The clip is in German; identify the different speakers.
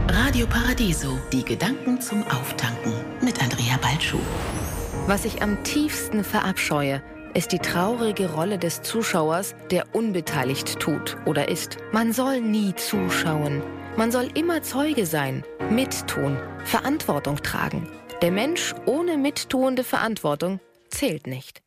Speaker 1: Radio Paradiso, die Gedanken zum Auftanken mit Andrea Balschuh.
Speaker 2: Was ich am tiefsten verabscheue, ist die traurige Rolle des Zuschauers, der unbeteiligt tut oder ist. Man soll nie zuschauen. Man soll immer Zeuge sein, mittun, Verantwortung tragen. Der Mensch ohne mittuende Verantwortung zählt nicht.